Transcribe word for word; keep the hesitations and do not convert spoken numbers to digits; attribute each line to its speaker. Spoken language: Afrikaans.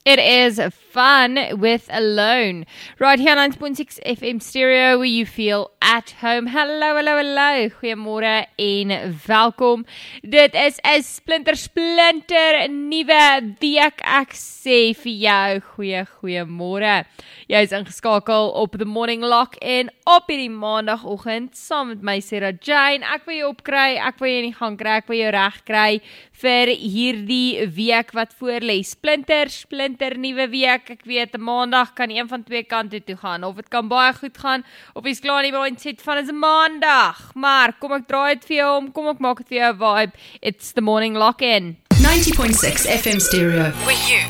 Speaker 1: It is fun with Alone. Right here on ninety point six F M Stereo, where you feel at home. Hallo, hallo, hallo. Goeiemôre en welkom. Dit is 'n splinter, splinter nuwe week. Ek sê vir jou, goeie, goeiemôre. Jy is ingeskakel op The Morning Lock-in op hierdie maandagoggend saam met my Sarah Jane. Ek wil jou opkry, ek wil jou in die gang kry, ek wil jou reg kry vir hierdie week wat voor lê. Splinter, splinter nuwe week. Ek weet, 'n maandag kan een van twee kante toe gaan. Of dit kan baie goed gaan, of jy's klaar in die mindset van is 'n maandag. Maar kom ek draai dit vir jou om, kom ek maak dit vir jou 'n vibe. It's The Morning Lock-in.
Speaker 2: ninety point six F M Stereo.
Speaker 3: With you